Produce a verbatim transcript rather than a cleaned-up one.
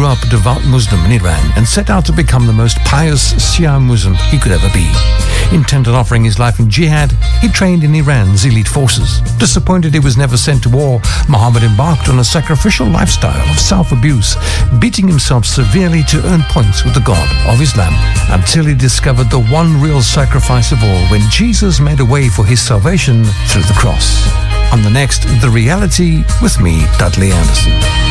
grew up a devout Muslim in Iran and set out to become the most pious Shia Muslim he could ever be. Intent on offering his life in jihad, he trained in Iran's elite forces. Disappointed he was never sent to war, Muhammad embarked on a sacrificial lifestyle of self-abuse, beating himself severely to earn points with the God of Islam, until he discovered the one real sacrifice of all when Jesus made a way for his salvation through the cross. On the next The Reality with me, Dudley Anderson.